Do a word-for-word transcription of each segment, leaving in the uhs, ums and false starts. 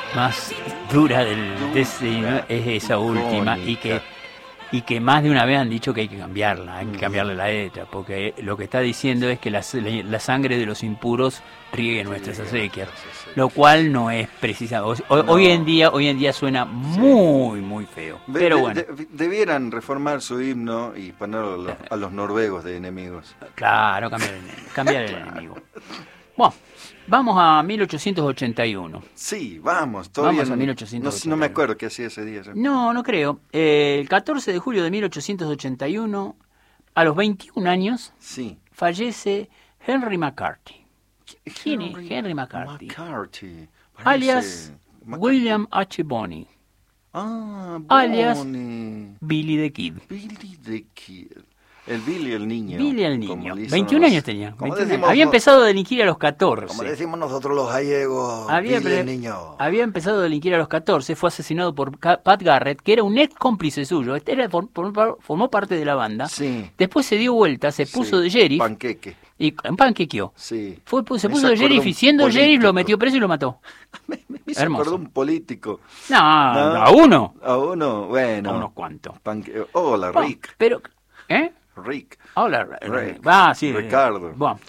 más dura del de ese, ¿no? Es esa última y que y que más de una vez han dicho que hay que cambiarla, hay que cambiarle la letra, porque lo que está diciendo es que la, la sangre de los impuros riegue nuestras acequias, lo cual no es precisa. Hoy, no. hoy en día, hoy en día suena muy, muy feo. Pero de, bueno. De, debieran reformar su himno y ponerlo a los, a los noruegos de enemigos. Claro, cambiar el, cambiar el claro. enemigo. Bueno, vamos a mil ochocientos ochenta y uno. Sí, vamos, todavía vamos a no, mil ochocientos ochenta y uno. No, no me acuerdo qué hacía ese día. No, no creo. Eh, el catorce de julio de mil ochocientos ochenta y uno, a los veintiún años, sí. fallece Henry McCarthy. ¿Quién Henry es Henry McCarthy? McCarthy. Alias McCarthy. William H. Bonney. Ah, Bonney. Alias Billy the Kid. Billy the Kid. El Billy el niño. Billy el niño. veintiún años tenía. veintiún decimos, años. Había empezado a delinquir a los catorce. Como decimos nosotros los gallegos, había, Billy el niño. Había empezado a delinquir a los catorce, fue asesinado por Pat Garrett, que era un ex cómplice suyo. Este era, formó parte de la banda. Sí. Después se dio vuelta, se puso sí. de sheriff. Panqueque. Y panquequeó. Sí. Fue, se puso de sheriff y siendo sheriff lo metió preso y lo mató. me me, me acordó un político. No, no, a uno. A uno, bueno. A unos cuantos. Panque... Hola, oh, Rick. Pero, ¿eh? Rick. Hola, Rick. Ah, sí. Ricardo. Bueno,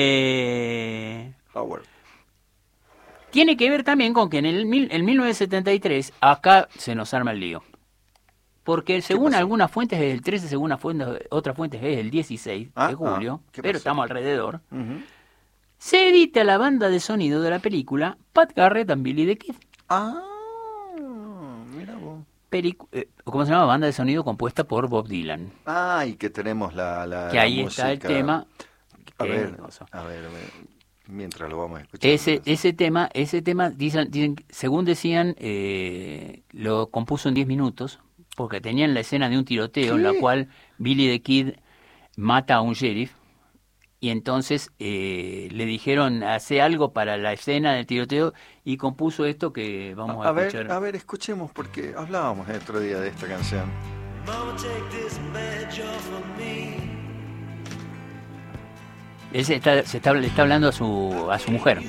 eh... Howard. Tiene que ver también con que en el mil, en mil novecientos setenta y tres acá se nos arma el lío. Porque según algunas fuentes es el trece, según fuentes, otras fuentes es el dieciséis ah, de julio, ah, pero estamos alrededor. Uh-huh. Se edita la banda de sonido de la película Pat Garrett and Billy the Kid. Ah, mira vos. Pericu- eh, ¿Cómo se llama? Banda de sonido compuesta por Bob Dylan. Ah, y que tenemos la, la Que ahí la está música. el tema. A ver, a ver, a ver, mientras lo vamos a escuchar. Ese, ese tema, ese tema dicen, dicen, según decían, eh, lo compuso en diez minutos, porque tenían la escena de un tiroteo ¿Qué? en la cual Billy the Kid mata a un sheriff. Y entonces eh, le dijeron, hace algo para la escena del tiroteo, y compuso esto que vamos a, a escuchar. Ver, a ver, escuchemos, porque hablábamos el otro día de esta canción. Él se está, se está, le está hablando a su, a su mujer.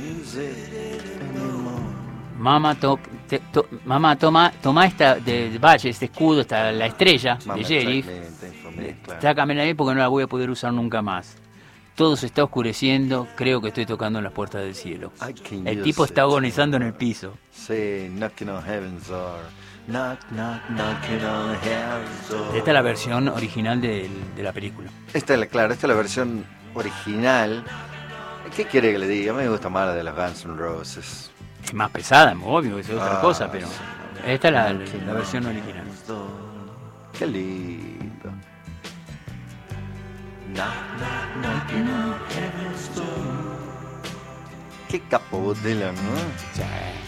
Mamá, to, te, to, mamá toma, toma esta de, de valle, este escudo, esta, la estrella Mama, de sheriff. Sácamela ahí porque no la voy a poder usar nunca más. Todo se está oscureciendo, creo que estoy tocando en las puertas del cielo. El tipo está agonizando en el piso. Sí, knocking on heaven's door. Knock, knock, knocking on heaven's door. Esta es la versión original de, de la película. Esta es la, claro, esta es la versión original. ¿Qué quiere que le diga? Me gusta más la de los Guns N' Roses. Es más pesada, obvio, es otra ah, cosa, pero sí. esta es la, la, la versión original. Qué lindo. Qué capo Dylan, ¿no? Sí.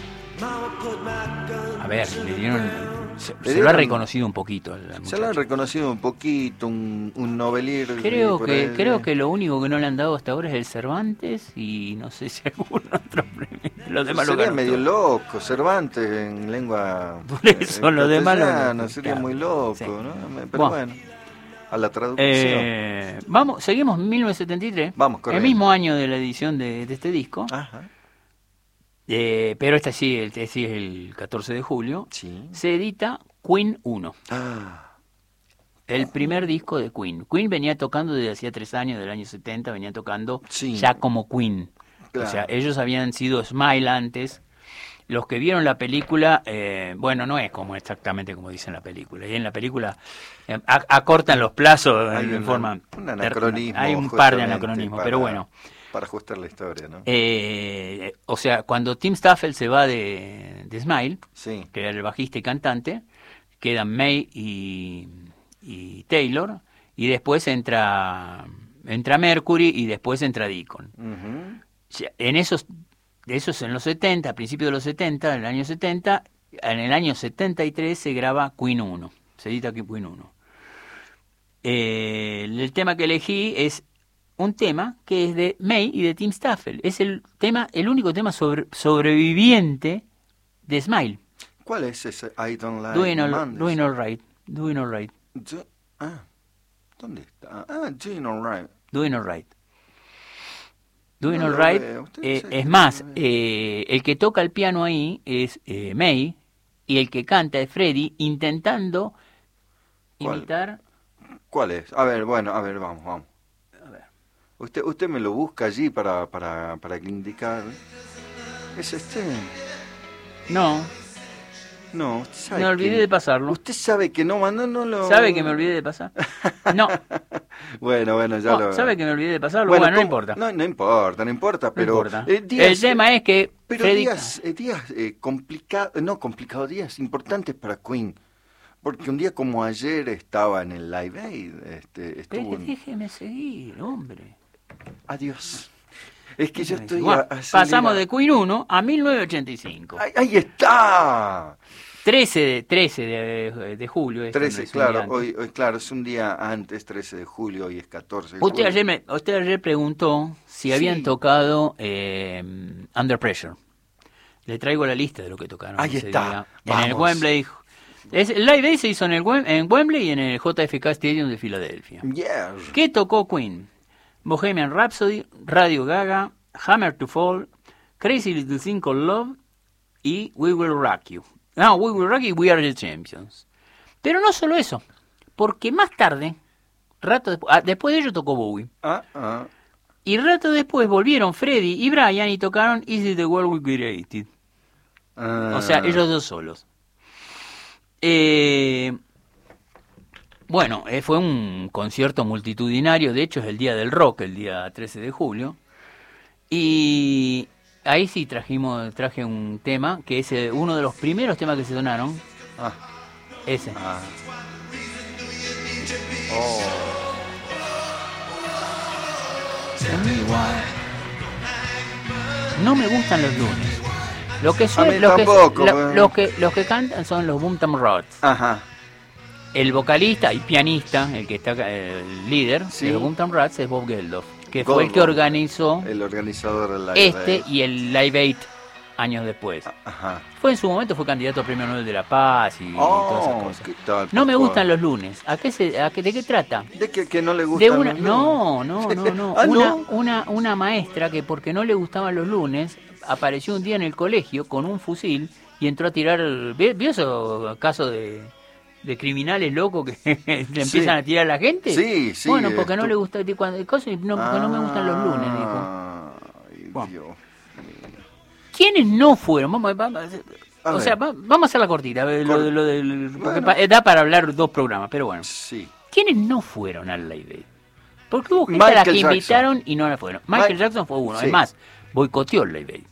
A ver, le dieron, se, le se dieron, lo ha reconocido un poquito. Se lo ha reconocido un poquito, un, un novelier. Creo que ahí. creo que lo único que no le han dado hasta ahora es el Cervantes y no sé si algún otro premio. Los demás sería lo medio loco, Cervantes en lengua. Por eso, en los demás lo sería claro. muy loco, sí. ¿no? Pero bueno. bueno. A la traducción. Eh, vamos, seguimos en mil novecientos setenta y tres. Vamos, correcto. El mismo año de la edición de, de este disco. Ajá. Eh, pero este sí, este sí es el catorce de julio. Sí. Se edita Queen uno. Ah. El primer disco de Queen. Queen venía tocando desde hacía tres años, del año setenta, venía tocando sí. ya como Queen. Claro. O sea, ellos habían sido Smile antes. Los que vieron la película, eh, bueno, no es como exactamente como dice en la película. Y en la película eh, acortan los plazos hay en una, forma... Un anacronismo. Hay un par de anacronismos, para, pero bueno. Para ajustar la historia, ¿no? Eh, o sea, cuando Tim Staffel se va de, de Smile, sí. que era el bajista y cantante, quedan May y, y Taylor, y después entra, entra Mercury y después entra Deacon. Uh-huh. En esos... Eso es en los setenta, a principios de los setenta, en el año setenta, en el año setenta y tres se graba Queen uno, se edita Queen uno. Eh, el tema que elegí es un tema que es de May y de Tim Staffel. Es el tema, el único tema sobre, sobreviviente de Smile. ¿Cuál es ese? I don't like Doing all, doing all right. Doing all right. Do, ah, ¿dónde está? Ah, doing all right. Doing all right. Doing No All lo Right. veo. Usted Eh, dice es que más, no lo veo. eh, el que toca el piano ahí es eh, May y el que canta es Freddie intentando ¿Cuál? imitar... ¿Cuál es? A ver, bueno, a ver, vamos, vamos. A ver. Usted, usted me lo busca allí para, para, para indicar. ¿Es este? No, No, usted sabe me olvidé que... de pasarlo. Usted sabe que no, no, no lo... ¿Sabe que me olvidé de pasar? No. Bueno, bueno, ya No, lo... ¿sabe que me olvidé de pasarlo? Bueno, no ¿cómo? importa. No, no importa, no importa, No pero... importa. eh, días, El tema es que Pero Freddie... días, eh, días eh, complicados, no complicados, días importantes para Queen. Porque un día como ayer estaba en el Live Aid, este, estuvo... Pero en- déjeme seguir, hombre. Adiós. Es que yo estoy... Bueno, a- acelera- pasamos de Queen uno a mil novecientos ochenta y cinco. ¡Ahí, ahí está! trece de, trece de, de julio. es trece, cuando es un claro, día antes. hoy, hoy, claro, es un día antes, trece de julio, hoy es catorce de Usted julio. ayer, me, usted ayer preguntó si Sí. habían tocado eh, Under Pressure. Le traigo la lista de lo que tocaron. Ahí ese está, día. En el vamos. Wembley. Es, el Live Aid se hizo en, el, Wem- en Wembley y en el J F K Stadium de Filadelfia. Yeah. ¿Qué tocó Queen? Bohemian Rhapsody, Radio Gaga, Hammer to Fall, Crazy Little Thing Called Love y We Will Rock You. No, We Will Rock You y We Are the Champions. Pero no solo eso, porque más tarde, rato después, ah, después de ello tocó Bowie. Ah, ah. Y rato después volvieron Freddie y Brian y tocaron Is It the World We Created. Ah. O sea, ellos dos solos. Eh, bueno, eh, fue un concierto multitudinario, de hecho es el día del rock, el día trece de julio. Y ahí sí trajimos, traje un tema, que es eh, uno de los primeros temas que se sonaron, Ah, ese. ah. Oh. No me gustan los lunes. Lo que A suena- mí los, que, tampoco, lo- bueno. los que los que cantan son los Boomtown Rats. Ajá. El vocalista y pianista, el que está acá, el líder Sí. de los Boomtown Rats es Bob Geldof, que fue el que Goldberg, organizó El organizador del Live este Aid. y el Live Aid años después. Ajá. Fue en su momento fue candidato a Premio Nobel de la Paz y todas esas Oh, cosas. ¿qué tal? No me Pascual? gustan los lunes. ¿A qué se, a qué, ¿De qué trata? ¿De que, que no le De gustan una, los no, lunes? no, no, no. Ah, una, ¿no? una, una maestra que porque no le gustaban los lunes apareció un día en el colegio con un fusil y entró a tirar. ¿Vio, vio esos casos de, de criminales locos que le empiezan a tirar a la gente? Sí, sí, Bueno, porque no esto- le gusta cuando, cosas, no, porque no me gustan los lunes, dijo. Ay, Bueno. Dios. ¿Quiénes no fueron? Vamos, vamos, A o ver. sea, va- vamos a hacer la cortita, lo, Cor- lo del, porque Bueno. pa- da para hablar dos programas, pero bueno. Sí. ¿Quiénes no fueron al Live Aid? Porque hubo gente a la Michael que Jackson. invitaron y no la fueron. Michael Mi- Jackson fue uno. Sí. Es más, boicoteó el Live Aid.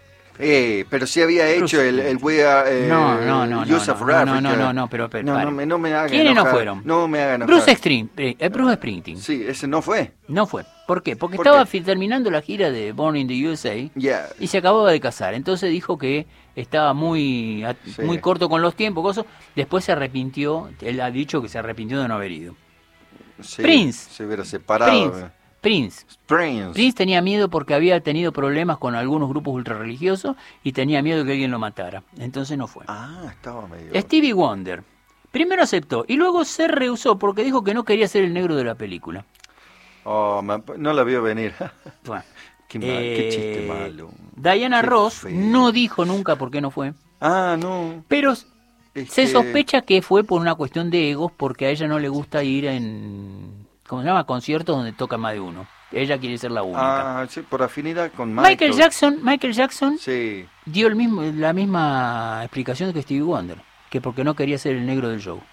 Eh, pero sí había hecho el, el We Are, eh, No, no, no, no, Use no, for no, Africa. no, no, no, pero- pero, no, pare. no, me, no me haga ¿Quiénes no enojar. fueron? No me hagan enojar. Bruce Spring- eh, eh, Bruce Springsteen. Sí, ese no fue. No fue. ¿Por qué? Porque ¿Por estaba qué? fi- terminando la gira de Born in the U S A Ya. y se acababa de casar. Entonces dijo que estaba muy, a- Sí. muy corto con los tiempos, cosas. Después se arrepintió. Él ha dicho que se arrepintió de no haber ido. Sí, Prince. Se hubiera separado. Prince. Prince. Prince. Prince tenía miedo porque había tenido problemas con algunos grupos ultrarreligiosos y tenía miedo de que alguien lo matara. Entonces no fue. Ah, estaba medio... Stevie Wonder. Primero aceptó y luego se rehusó porque dijo que no quería ser el negro de la película. Oh, me- no la vio venir. Bueno, Qué, mal, qué chiste eh, malo. Diana Qué Ross feo. no dijo nunca por qué no fue, Ah, no. pero es se que- sospecha que fue por una cuestión de egos porque a ella no le gusta ir en, ¿cómo se llama? Conciertos donde toca más de uno. Ella quiere ser la única. Ah, sí, por afinidad con Michael. Michael Jackson, Michael Jackson Sí. dio el mismo, la misma explicación que Stevie Wonder, que porque no quería ser el negro del show.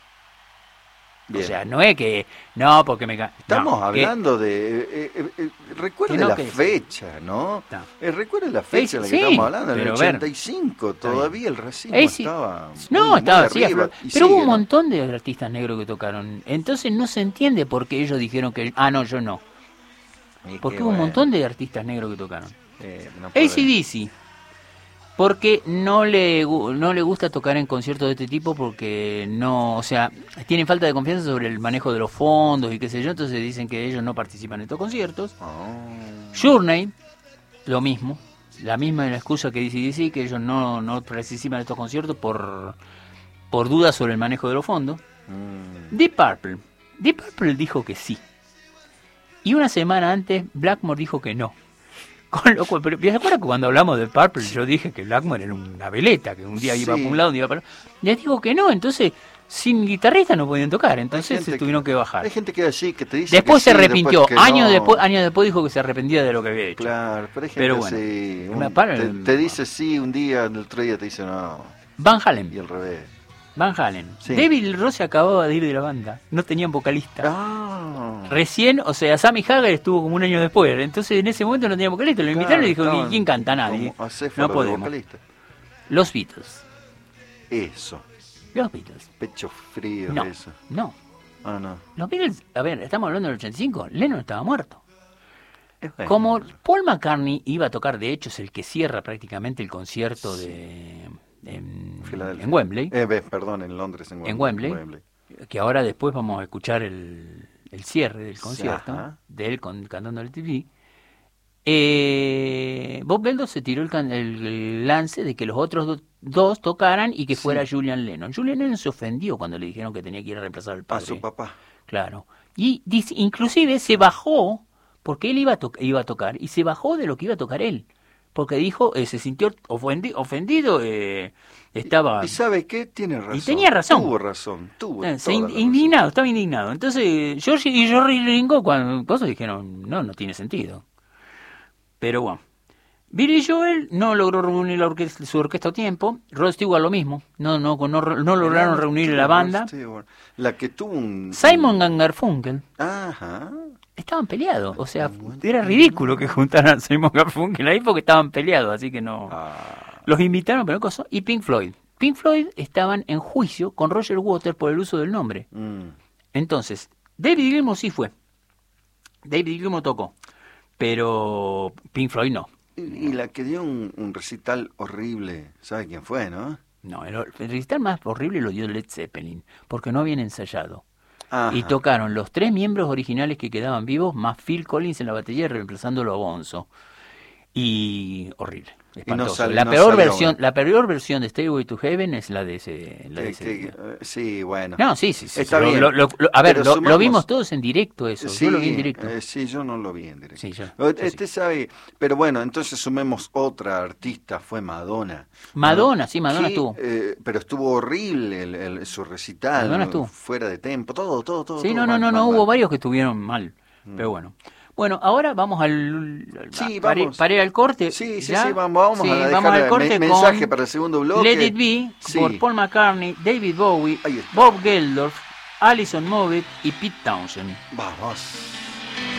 Bien. O sea, no es que, no, porque me... ca- Estamos no, que- hablando de... eh, eh, eh, recuerde que no, la que- fecha, ¿no? No. Eh, recuerde la fecha Sí, de la sí, que estamos hablando, en el pero a ver. ochenta y cinco. Todavía el racismo Eh, sí. estaba... No, muy, estaba muy así, a arriba, flor- y pero hubo sigue, un ¿no? montón de artistas negros que tocaron. Entonces no se entiende por qué ellos dijeron que... Ah, no, yo no. Y Porque qué hubo un bueno. montón de artistas negros que tocaron. Eh, no puede- A C D C, porque no le gu- no le gusta tocar en conciertos de este tipo porque no, o sea, tienen falta de confianza sobre el manejo de los fondos y qué sé yo, entonces dicen que ellos no participan en estos conciertos. Oh. Journey, lo mismo, la misma excusa que A C D C, que ellos no, no participan en estos conciertos por, por dudas sobre el manejo de los fondos. Mm. Deep Purple, Deep Purple dijo que sí. Y una semana antes, Blackmore dijo que no. Con lo cual, pero ¿se acuerdan que cuando hablamos de Purple yo dije que Blackmore era una veleta, que un día iba Sí. para un lado, un día para otro? Les digo que no, entonces sin guitarrista no podían tocar, Hay entonces se gente tuvieron que- que bajar. Hay gente que así, que te dice Después que se sí, arrepintió, después que años no. después, años después dijo que se arrepentía de lo que había hecho. Claro, pero hay gente Pero bueno, así. una un- para- te, te dice sí un día, el otro día te dice no. Van Halen, Y al revés. Van Halen. Sí. David Rose acababa de ir de la banda, no tenían vocalista. Ah, Recién, o sea, Sammy Hagar estuvo como un año después, entonces en ese momento no tenían vocalista, lo invitaron y dijo, estaban ¿quién canta? Nadie. como acéfalo No de podemos. vocalista. Los Beatles. Eso, Los Beatles. pecho frío, No, eso. no. Ah, no. Los Beatles, a ver, estamos hablando del ochenta y cinco, Lennon estaba muerto. Es bueno. Como Paul McCartney iba a tocar, de hecho es el que cierra prácticamente el concierto de en, Filadelfia. en Wembley, Eh, ve, perdón, en Londres, en Wembley. En Wembley. que ahora después vamos a escuchar el, el cierre del concierto, Ajá. de él con, cantando el T V. Eh, Bob Geldof se tiró el, can- el- el lance de que los otros do- dos tocaran y que Sí. fuera Julian Lennon. Julian Lennon se ofendió cuando le dijeron que tenía que ir a reemplazar al A padre. su papá. Claro. Y dice, inclusive se bajó, porque él iba a, to- iba a tocar, y se bajó de lo que iba a tocar él. Porque dijo, eh, se sintió ofendi- ofendido, eh, estaba... ¿Y sabe qué? Tiene razón. tenía razón. Tuvo razón, tuvo eh, se toda in- la razón. indignado, estaba indignado. Entonces, George y George Ringo, cuando cosas dijeron, no, no tiene sentido. Pero bueno. Billy Joel no logró reunir la orquesta, su orquesta a tiempo. Rod Stewart lo mismo. No, no, no, no lograron Rod reunir Stewart, la banda. Rod Stewart. La que tuvo un... Simon and Garfunkel Ajá. estaban peleados. O sea, era ridículo que juntaran a Simon Garfunkel ahí porque estaban peleados. Así que no. Ah, Los invitaron, pero no cosa. Y Pink Floyd. Pink Floyd estaban en juicio con Roger Waters por el uso del nombre. mm. Entonces, David Gilmour sí fue. David Gilmour tocó. Pero Pink Floyd no. Y, y la que dio un, un recital horrible, ¿sabe quién fue, no? No, el, el recital más horrible lo dio Led Zeppelin, porque no habían ensayado. Ajá. Y tocaron los tres miembros originales que quedaban vivos, más Phil Collins en la batería, reemplazándolo a Bonzo. Y horrible, espantoso. sale- la no peor salió versión, bueno. la peor versión de Stairway to Heaven es la de ese, la de Que- ese que- día. eh, sí, bueno. No, sí, sí, sí. Está lo- bien. lo- lo- lo- a ver, Pero lo, lo sumamos- vimos todos en directo eso. Sí, yo lo vi en directo. eh, sí, yo no lo vi en directo. Sí, yo- Eh, yo Usted sí. sabe, pero bueno, entonces sumemos otra artista, fue Madonna. Madonna, sí, Madonna Que, estuvo. eh, pero estuvo horrible el, el- su recital. Madonna ¿no? estuvo. Fuera de tempo, todo, todo, todo. Sí, todo no, no, mal, no, mal, no, mal. hubo varios que estuvieron mal, pero bueno. Bueno, ahora vamos al... Sí, a- paré, vamos. paré al corte. Sí, sí, ¿ya? sí, vamos, vamos Sí, a dejar vamos al el corte me- con mensaje para el segundo bloque. Let It Be, Sí. por Paul McCartney, David Bowie, Ahí está. Bob Geldof, Alison Moffett y Pete Townshend. Vamos.